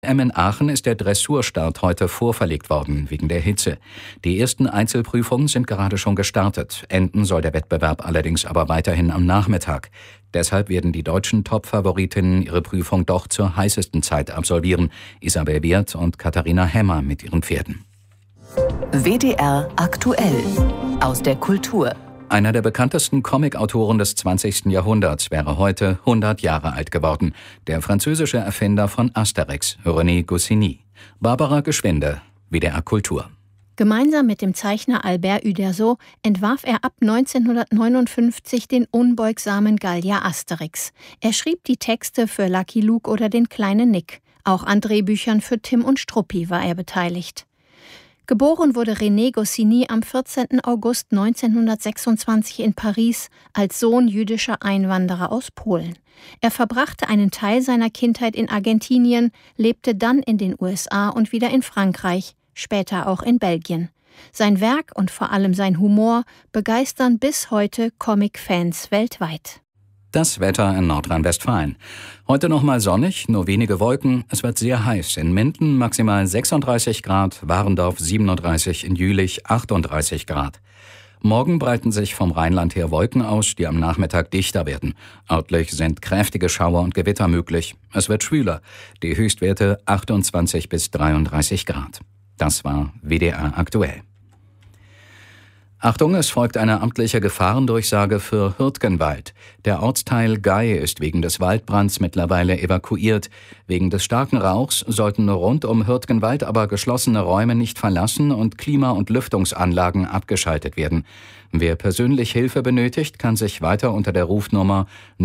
In Aachen ist der Dressurstart heute vorverlegt worden, wegen der Hitze. Die ersten Einzelprüfungen sind gerade schon gestartet. Enden soll der Wettbewerb allerdings aber weiterhin am Nachmittag. Deshalb werden die deutschen Top-Favoritinnen ihre Prüfung doch zur heißesten Zeit absolvieren. Isabel Wirth und Katharina Hemmer mit ihren Pferden. WDR aktuell aus der Kultur. Einer der bekanntesten Comicautoren des 20. Jahrhunderts wäre heute 100 Jahre alt geworden. Der französische Erfinder von Asterix, René Goscinny. Barbara Geschwinde, WDR Kultur. Gemeinsam mit dem Zeichner Albert Uderzo entwarf er ab 1959 den unbeugsamen Gallier Asterix. Er schrieb die Texte für Lucky Luke oder den kleinen Nick. Auch an Drehbüchern für Tim und Struppi war er beteiligt. Geboren wurde René Goscinny am 14. August 1926 in Paris als Sohn jüdischer Einwanderer aus Polen. Er verbrachte einen Teil seiner Kindheit in Argentinien, lebte dann in den USA und wieder in Frankreich, später auch in Belgien. Sein Werk und vor allem sein Humor begeistern bis heute Comic-Fans weltweit. Das Wetter in Nordrhein-Westfalen. Heute noch mal sonnig, nur wenige Wolken. Es wird sehr heiß. In Minden maximal 36 Grad, Warendorf 37, in Jülich 38 Grad. Morgen breiten sich vom Rheinland her Wolken aus, die am Nachmittag dichter werden. Örtlich sind kräftige Schauer und Gewitter möglich. Es wird schwüler. Die Höchstwerte 28 bis 33 Grad. Das war WDR aktuell. Achtung, es folgt eine amtliche Gefahrendurchsage für Hürtgenwald. Der Ortsteil Gey ist wegen des Waldbrands mittlerweile evakuiert. Wegen des starken Rauchs sollten rund um Hürtgenwald aber geschlossene Räume nicht verlassen und Klima- und Lüftungsanlagen abgeschaltet werden. Wer persönlich Hilfe benötigt, kann sich weiter unter der Rufnummer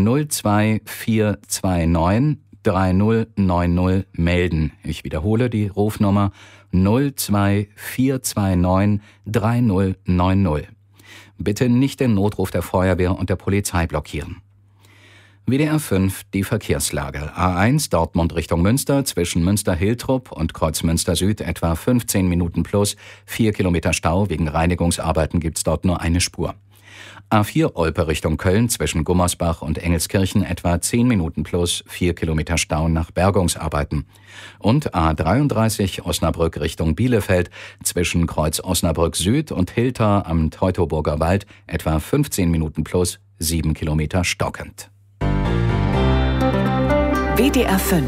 02429 3090 melden. Ich wiederhole die Rufnummer 02429 3090. Bitte nicht den Notruf der Feuerwehr und der Polizei blockieren. WDR 5, die Verkehrslage. A1 Dortmund Richtung Münster, zwischen Münster-Hiltrup und Kreuzmünster Süd etwa 15 Minuten plus, 4 Kilometer Stau. Wegen Reinigungsarbeiten gibt's dort nur eine Spur. A4 Olpe Richtung Köln, zwischen Gummersbach und Engelskirchen etwa 10 Minuten plus, 4 Kilometer Stau nach Bergungsarbeiten. Und A33 Osnabrück Richtung Bielefeld, zwischen Kreuz Osnabrück Süd und Hilter am Teutoburger Wald etwa 15 Minuten plus, 7 Kilometer stockend. WDR 5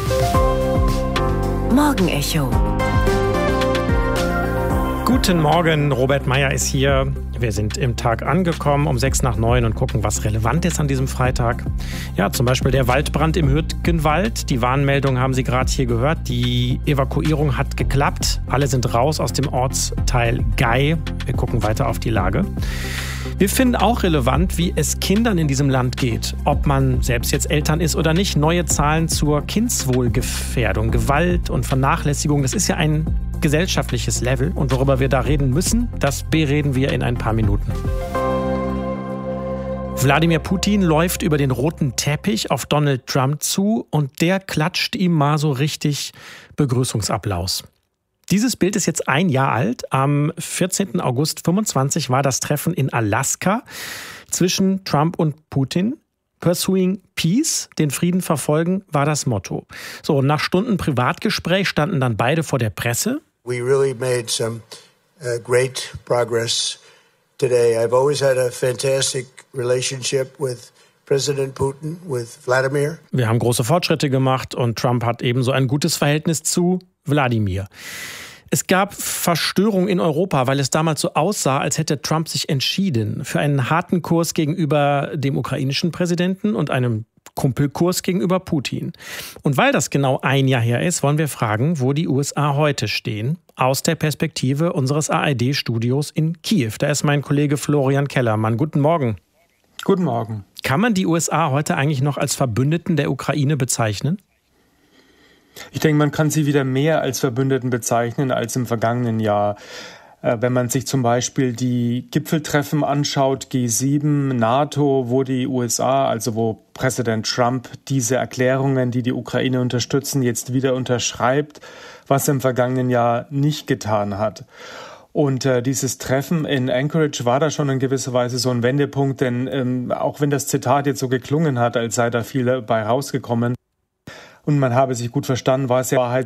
Morgenecho. Guten Morgen, Robert Meyer ist hier. Wir sind im Tag angekommen um 8:06 und gucken, was relevant ist an diesem Freitag. Ja, zum Beispiel der Waldbrand im Hürtgenwald. Die Warnmeldung haben Sie gerade hier gehört. Die Evakuierung hat geklappt. Alle sind raus aus dem Ortsteil Gey. Wir gucken weiter auf die Lage. Wir finden auch relevant, wie es Kindern in diesem Land geht. Ob man selbst jetzt Eltern ist oder nicht. Neue Zahlen zur Kindswohlgefährdung, Gewalt und Vernachlässigung. Das ist ja ein gesellschaftliches Level. Und worüber wir da reden müssen, das bereden wir in ein paar Minuten. Wladimir Putin läuft über den roten Teppich auf Donald Trump zu und der klatscht ihm mal so richtig Begrüßungsapplaus. Dieses Bild ist jetzt ein Jahr alt. Am 14. August 25 war das Treffen in Alaska zwischen Trump und Putin. Pursuing Peace, den Frieden verfolgen, war das Motto. So, nach Stunden Privatgespräch standen dann beide vor der Presse. We really made some great progress today. I've always had a fantastic relationship with President Putin, with Vladimir. Wir haben große Fortschritte gemacht und Trump hat ebenso ein gutes Verhältnis zu Wladimir. Es gab Verstörung in Europa, weil es damals so aussah, als hätte Trump sich entschieden für einen harten Kurs gegenüber dem ukrainischen Präsidenten und einem Kumpelkurs gegenüber Putin. Und weil das genau ein Jahr her ist, wollen wir fragen, wo die USA heute stehen, aus der Perspektive unseres ARD-Studios in Kiew. Da ist mein Kollege Florian Kellermann. Guten Morgen. Guten Morgen. Kann man die USA heute eigentlich noch als Verbündeten der Ukraine bezeichnen? Ich denke, man kann sie wieder mehr als Verbündeten bezeichnen als im vergangenen Jahr. Wenn man sich zum Beispiel die Gipfeltreffen anschaut, G7, NATO, wo die USA, also wo Präsident Trump diese Erklärungen, die die Ukraine unterstützen, jetzt wieder unterschreibt, was er im vergangenen Jahr nicht getan hat. Und dieses Treffen in Anchorage war da schon in gewisser Weise so ein Wendepunkt, denn auch wenn das Zitat jetzt so geklungen hat, als sei da viel dabei rausgekommen und man habe sich gut verstanden, war es ja Wahrheit